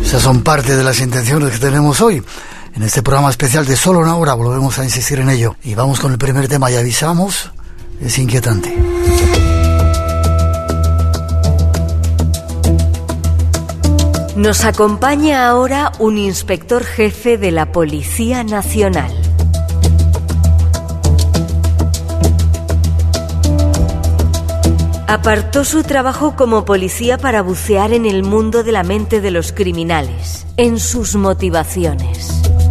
Esas son parte de las intenciones que tenemos hoy. En este programa especial de Solo una Hora volvemos a insistir en ello. Y vamos con el primer tema, y avisamos, es inquietante. Nos acompaña ahora un inspector jefe de la Policía Nacional. Apartó su trabajo como policía para bucear en el mundo de la mente de los criminales, en sus motivaciones.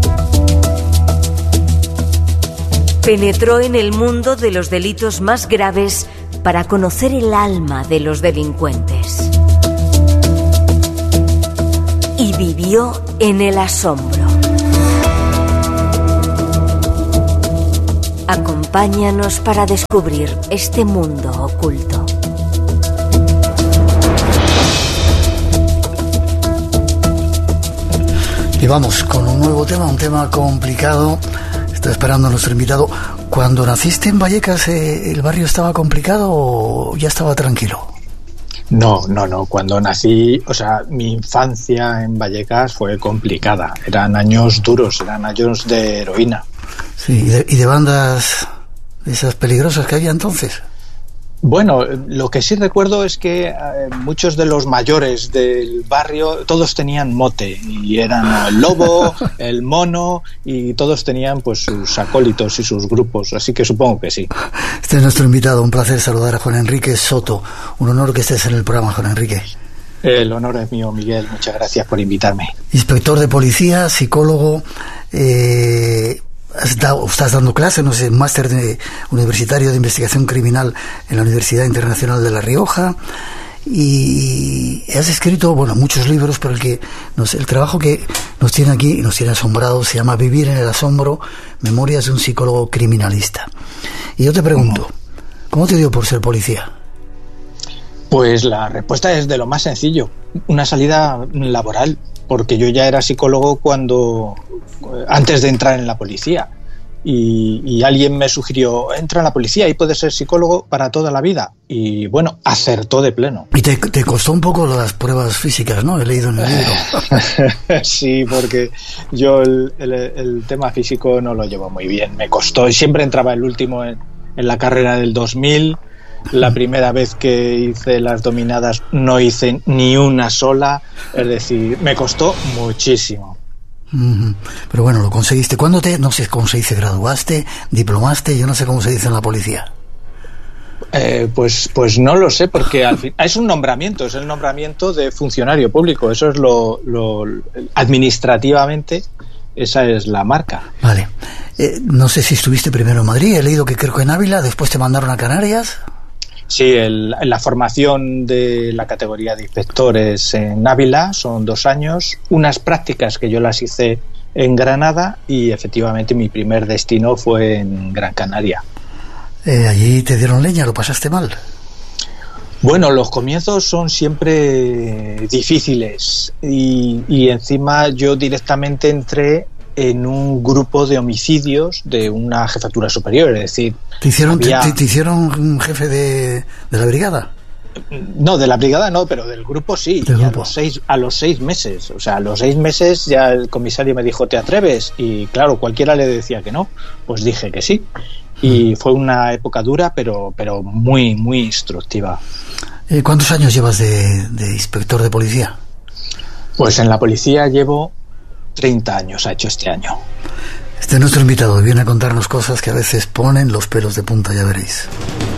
Penetró en el mundo de los delitos más graves para conocer el alma de los delincuentes. Y vivió en el asombro. Acompáñanos para descubrir este mundo oculto. Y vamos con un nuevo tema, un tema complicado. Está esperando nuestro invitado. Cuando naciste en Vallecas, ¿el barrio estaba complicado o ya estaba tranquilo? No. Cuando nací, mi infancia en Vallecas fue complicada. Eran años duros, eran años de heroína. Sí, y de bandas esas peligrosas que había entonces. Bueno, lo que sí recuerdo es que muchos de los mayores del barrio, todos tenían mote, y eran el Lobo, el Mono, y todos tenían pues sus acólitos y sus grupos, así que supongo que sí. Este es nuestro invitado, un placer saludar a Juan Enrique Soto. Un honor que estés en el programa, Juan Enrique. El honor es mío, Miguel, muchas gracias por invitarme. Inspector de policía, psicólogo, estás dando clases, no sé, máster universitario de investigación criminal en la Universidad Internacional de La Rioja, y has escrito, muchos libros, pero el trabajo que nos tiene aquí y nos tiene asombrados se llama Vivir en el asombro, memorias de un psicólogo criminalista. Y yo te pregunto, ¿cómo te dio por ser policía? Pues la respuesta es de lo más sencillo, una salida laboral, porque yo ya era psicólogo antes de entrar en la policía, y alguien me sugirió, entra en la policía y puedes ser psicólogo para toda la vida, y bueno, acertó de pleno. Y te costó un poco las pruebas físicas, ¿no? He leído en el libro. Sí, porque yo el tema físico no lo llevo muy bien, me costó, y siempre entraba el último en la carrera del 2000. La primera vez que hice las dominadas no hice ni una sola, es decir, me costó muchísimo. Pero bueno, lo conseguiste. ¿Cuándo no sé cómo se dice, graduaste, diplomaste? Yo no sé cómo se dice en la policía. Pues no lo sé, porque al fin es un nombramiento, es el nombramiento de funcionario público, eso es lo administrativamente, esa es la marca. Vale. No sé si estuviste primero en Madrid, he leído que creo que en Ávila, después te mandaron a Canarias. Sí, la formación de la categoría de inspectores en Ávila son 2 años, unas prácticas que yo las hice en Granada, y efectivamente mi primer destino fue en Gran Canaria. ¿Allí te dieron leña? ¿Lo pasaste mal? Bueno, los comienzos son siempre difíciles, y encima yo directamente entré en un grupo de homicidios de una jefatura superior, es decir... ¿Te hicieron un jefe de la brigada? No, de la brigada no, pero del grupo sí. A los 6 meses. O sea, a los 6 meses ya el comisario me dijo, ¿te atreves? Y claro, cualquiera le decía que no. Pues dije que sí. Y fue una época dura, pero muy, muy instructiva. ¿Cuántos años llevas de inspector de policía? Pues en la policía llevo 30 años, ha hecho este año. Este es nuestro invitado, viene a contarnos cosas que a veces ponen los pelos de punta, ya veréis.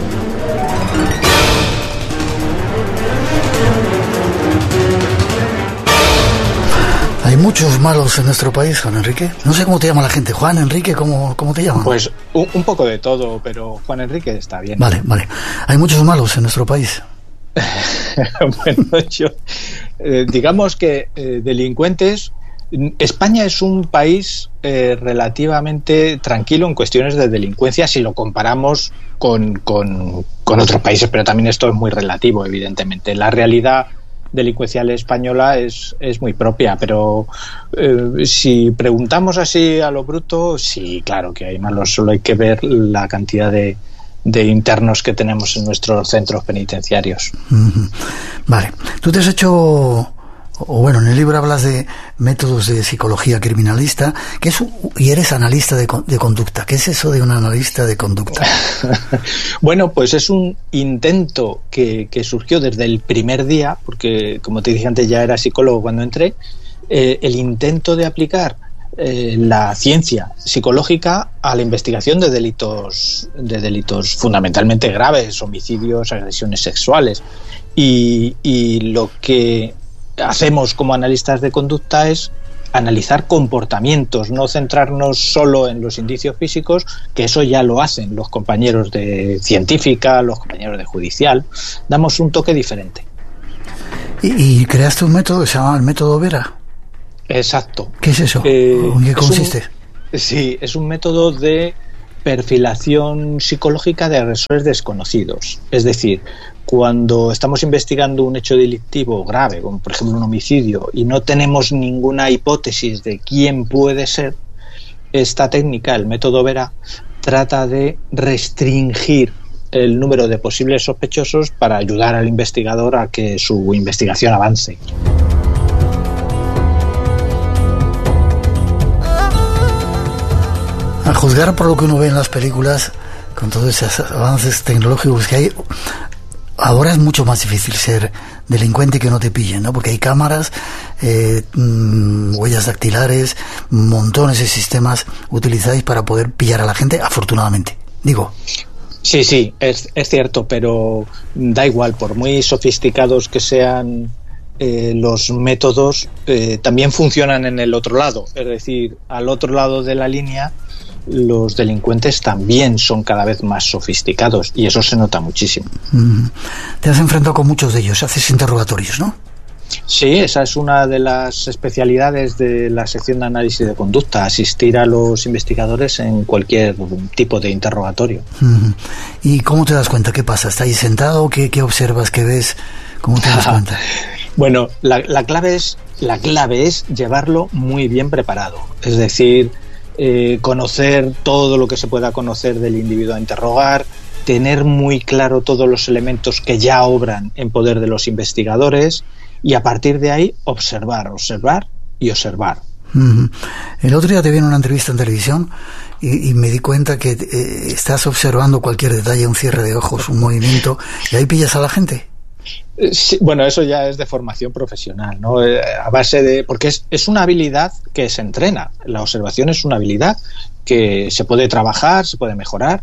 Hay muchos malos en nuestro país, Juan Enrique. No sé cómo te llama la gente. Juan Enrique, ¿cómo te llaman? Pues un poco de todo, pero Juan Enrique está bien. Vale. Hay muchos malos en nuestro país. Bueno, digamos que delincuentes... España es un país relativamente tranquilo en cuestiones de delincuencia si lo comparamos con otros países, pero también esto es muy relativo, evidentemente. La realidad delincuencial española es muy propia, pero si preguntamos así a lo bruto, sí, claro que hay malos, solo hay que ver la cantidad de internos que tenemos en nuestros centros penitenciarios. Vale, tú te has hecho o bueno, en el libro hablas de métodos de psicología criminalista, y eres analista de conducta. ¿Qué es eso de un analista de conducta? Bueno, pues es un intento que surgió desde el primer día, porque como te dije antes ya era psicólogo cuando entré, el intento de aplicar la ciencia psicológica a la investigación de delitos fundamentalmente graves, homicidios, agresiones sexuales. Y lo que hacemos como analistas de conducta es analizar comportamientos, no centrarnos solo en los indicios físicos, que eso ya lo hacen los compañeros de científica, los compañeros de judicial. Damos un toque diferente. ¿Y creaste un método que se llama el método Vera? Exacto. ¿Qué es eso? ¿En qué consiste? Sí, es un método de perfilación psicológica de agresores desconocidos. Es decir, cuando estamos investigando un hecho delictivo grave, como por ejemplo un homicidio, y no tenemos ninguna hipótesis de quién puede ser, esta técnica, el método Vera, trata de restringir el número de posibles sospechosos para ayudar al investigador a que su investigación avance. A juzgar por lo que uno ve en las películas, con todos esos avances tecnológicos que hay, ahora es mucho más difícil ser delincuente y que no te pillen, ¿no? Porque hay cámaras, huellas dactilares, montones de sistemas utilizados para poder pillar a la gente, afortunadamente, digo. Sí, es cierto, pero da igual, por muy sofisticados que sean los métodos, también funcionan en el otro lado. Es decir, al otro lado de la línea, los delincuentes también son cada vez más sofisticados y eso se nota muchísimo. Te has enfrentado con muchos de ellos, haces interrogatorios, ¿no? Sí, esa es una de las especialidades de la sección de análisis de conducta, asistir a los investigadores en cualquier tipo de interrogatorio. ¿Y cómo te das cuenta? ¿Qué pasa? ¿Estás ahí sentado? ¿Qué observas? ¿Qué ves? ¿Cómo te das cuenta? Bueno, la clave es llevarlo muy bien preparado, es decir, conocer todo lo que se pueda conocer del individuo a interrogar, tener muy claro todos los elementos que ya obran en poder de los investigadores y a partir de ahí observar y observar. El otro día te vi en una entrevista en televisión y me di cuenta que estás observando cualquier detalle, un cierre de ojos, un movimiento, y ahí pillas a la gente. Sí, bueno, eso ya es de formación profesional, ¿no? A base de, porque es una habilidad que se entrena. La observación es una habilidad que se puede trabajar, se puede mejorar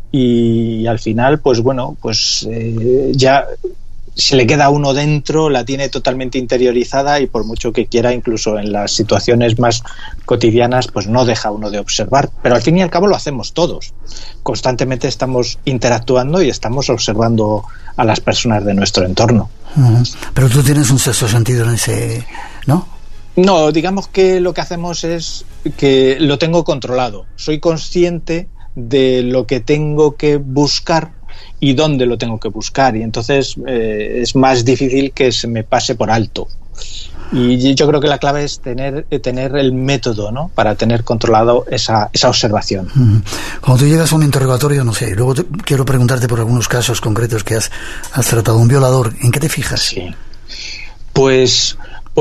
y al final, pues bueno, pues ya se le queda a uno dentro, la tiene totalmente interiorizada y por mucho que quiera, incluso en las situaciones más cotidianas, pues no deja uno de observar. Pero al fin y al cabo lo hacemos todos. Constantemente estamos interactuando y estamos observando a las personas de nuestro entorno. Pero tú tienes un sexto sentido en ese, ¿no? No, digamos que lo que hacemos es que lo tengo controlado. Soy consciente de lo que tengo que buscar y dónde lo tengo que buscar, y entonces es más difícil que se me pase por alto. Y yo creo que la clave es tener el método, ¿no?, para tener controlado esa observación. Cuando tú llegas a un interrogatorio, no sé, luego quiero preguntarte por algunos casos concretos que has tratado. Un violador, ¿en qué te fijas? Sí. Pues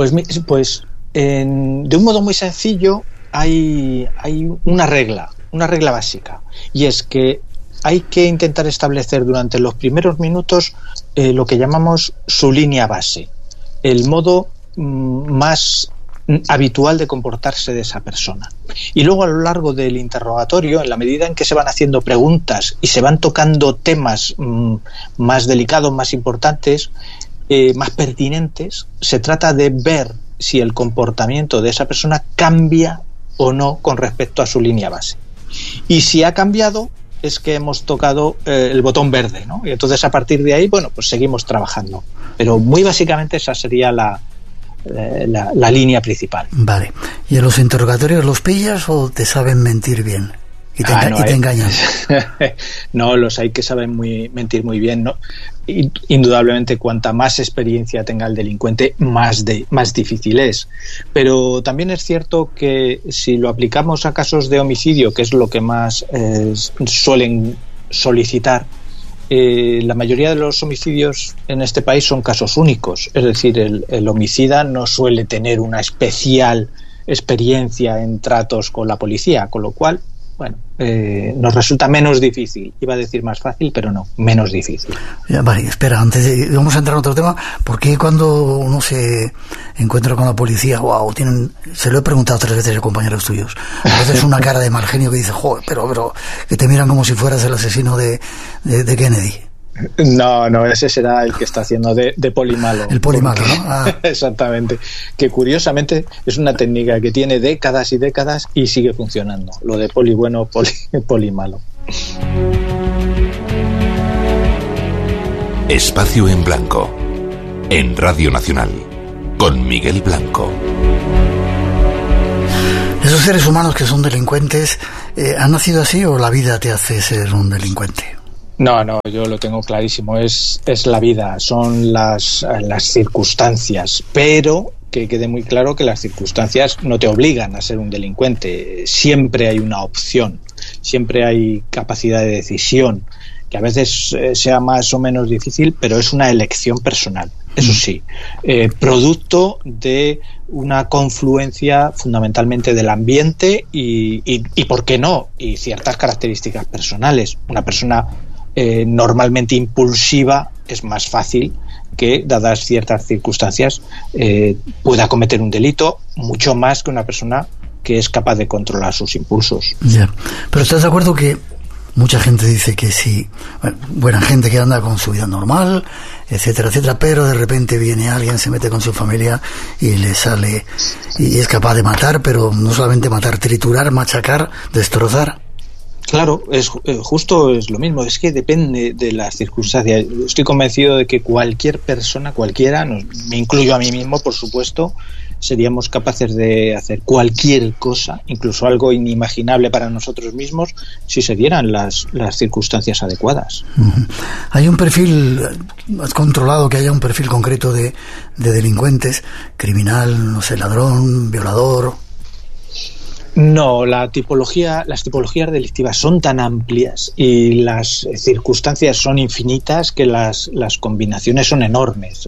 de un modo muy sencillo hay una regla básica, y es que hay que intentar establecer durante los primeros minutos lo que llamamos su línea base, el modo más habitual de comportarse de esa persona. Y luego a lo largo del interrogatorio, en la medida en que se van haciendo preguntas y se van tocando temas más delicados, más importantes, más pertinentes, se trata de ver si el comportamiento de esa persona cambia o no con respecto a su línea base. Y si ha cambiado, es que hemos tocado el botón verde, ¿no? Y entonces a partir de ahí, bueno, pues seguimos trabajando. Pero muy básicamente esa sería la línea principal. Vale. ¿Y en los interrogatorios los pillas o te saben mentir bien? Y te engañan. No, los hay que saben mentir muy bien, ¿no? Indudablemente, cuanta más experiencia tenga el delincuente, más difícil es. Pero también es cierto que si lo aplicamos a casos de homicidio, que es lo que más suelen solicitar, la mayoría de los homicidios en este país son casos únicos, es decir, el homicida no suele tener una especial experiencia en tratos con la policía, con lo cual, bueno, nos resulta menos difícil. Iba a decir más fácil, pero no, menos difícil. Vale, espera, vamos a entrar en otro tema. ¿Por qué cuando uno se encuentra con la policía, se lo he preguntado 3 veces a compañeros tuyos, a veces una cara de mal genio que dice, joder, pero que te miran como si fueras el asesino de Kennedy? No, ese será el que está haciendo de poli malo. El poli malo, ¿no? Exactamente. Que curiosamente es una técnica que tiene décadas y décadas y sigue funcionando. Lo de poli bueno, poli malo. Espacio en Blanco, en Radio Nacional, con Miguel Blanco. ¿Esos seres humanos que son delincuentes han nacido así o la vida te hace ser un delincuente? No, yo lo tengo clarísimo, es la vida, son las circunstancias, pero que quede muy claro que las circunstancias no te obligan a ser un delincuente, siempre hay una opción, siempre hay capacidad de decisión, que a veces sea más o menos difícil, pero es una elección personal, eso sí, producto de una confluencia fundamentalmente del ambiente y ¿por qué no? Y ciertas características personales. Una persona normalmente impulsiva es más fácil que, dadas ciertas circunstancias, pueda cometer un delito, mucho más que una persona que es capaz de controlar sus impulsos. Ya. Pero ¿estás de acuerdo que mucha gente dice que sí, buena gente que anda con su vida normal, etcétera, etcétera, pero de repente viene alguien, se mete con su familia y le sale y es capaz de matar, pero no solamente matar, triturar, machacar, destrozar? Claro, justo es lo mismo, es que depende de las circunstancias. Estoy convencido de que cualquier persona, cualquiera, me incluyo a mí mismo, por supuesto, seríamos capaces de hacer cualquier cosa, incluso algo inimaginable para nosotros mismos, si se dieran las circunstancias adecuadas. Uh-huh. ¿Hay un perfil, has controlado que haya un perfil concreto de delincuentes, criminal, no sé, ladrón, violador? No, las tipologías delictivas son tan amplias y las circunstancias son infinitas que las combinaciones son enormes.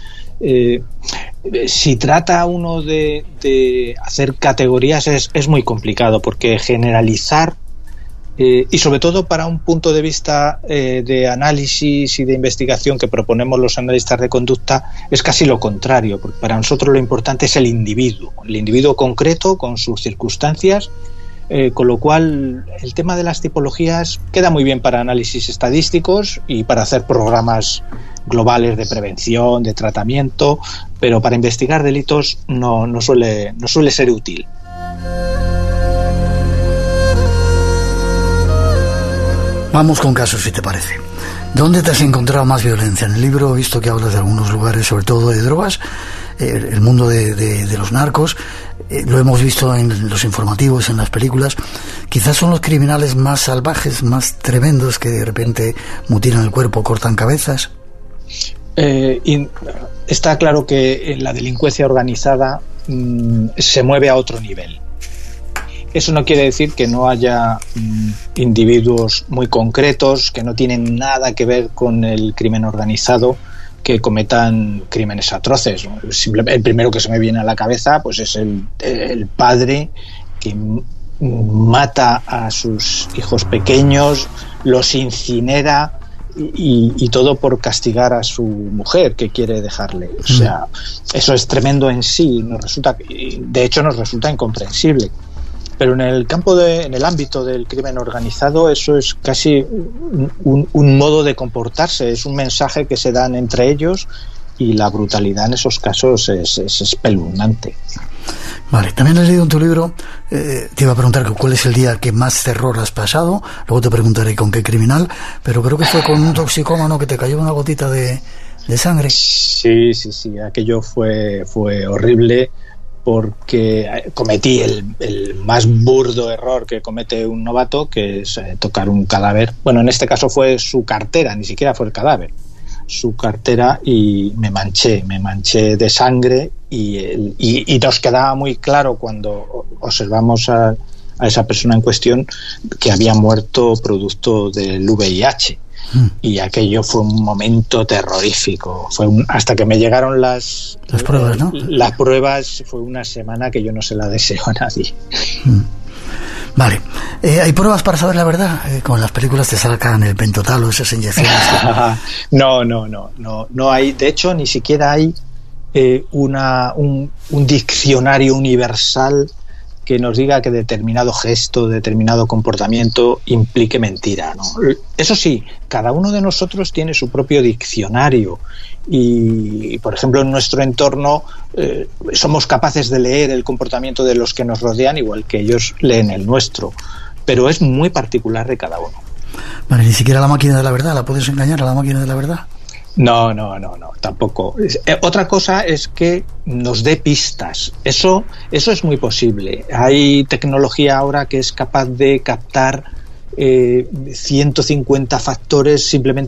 Si trata uno de hacer categorías es muy complicado, porque generalizar, y sobre todo para un punto de vista de análisis y de investigación que proponemos los analistas de conducta, es casi lo contrario, porque para nosotros lo importante es el individuo concreto con sus circunstancias, con lo cual el tema de las tipologías queda muy bien para análisis estadísticos y para hacer programas globales de prevención, de tratamiento, pero para investigar delitos no suele ser útil. Vamos con casos, si te parece. ¿Dónde te has encontrado más violencia? En el libro he visto que hablas de algunos lugares, sobre todo de drogas, el mundo de los narcos, lo hemos visto en los informativos, en las películas. Quizás son los criminales más salvajes, más tremendos, que de repente mutilan el cuerpo, cortan cabezas. Y está claro que la delincuencia organizada se mueve a otro nivel. Eso no quiere decir que no haya individuos muy concretos que no tienen nada que ver con el crimen organizado, que cometan crímenes atroces. El primero que se me viene a la cabeza pues es el padre que mata a sus hijos pequeños, los incinera y todo por castigar a su mujer que quiere dejarle. O sea, eso es tremendo en sí, de hecho nos resulta incomprensible. Pero en el ámbito del crimen organizado, eso es casi un modo de comportarse, es un mensaje que se dan entre ellos, y la brutalidad en esos casos es espeluznante. Vale, también has leído en tu libro, te iba a preguntar cuál es el día que más terror has pasado, luego te preguntaré con qué criminal, pero creo que fue con un toxicómano que te cayó una gotita de sangre. Sí, aquello fue horrible, porque cometí el más burdo error que comete un novato, que es tocar un cadáver. Bueno, en este caso fue su cartera, ni siquiera fue el cadáver, su cartera, y me manché de sangre, y nos quedaba muy claro cuando observamos a esa persona en cuestión que había muerto producto del VIH. Y aquello fue un momento terrorífico. Hasta que me llegaron las pruebas, ¿no? Las pruebas, fue una semana que yo no se la deseo a nadie. Vale. ¿Hay pruebas para saber la verdad? Con las películas te sacan el pentotalo, esas inyecciones. No hay. De hecho, ni siquiera hay un diccionario universal que nos diga que determinado gesto, determinado comportamiento implique mentira, ¿no? Eso sí, cada uno de nosotros tiene su propio diccionario y por ejemplo, en nuestro entorno somos capaces de leer el comportamiento de los que nos rodean igual que ellos leen el nuestro, pero es muy particular de cada uno. Vale, ni siquiera la máquina de la verdad, ¿la puedes engañar a la máquina de la verdad? No, tampoco. Otra cosa es que nos dé pistas. Eso es muy posible. Hay tecnología ahora que es capaz de captar 150 factores simplemente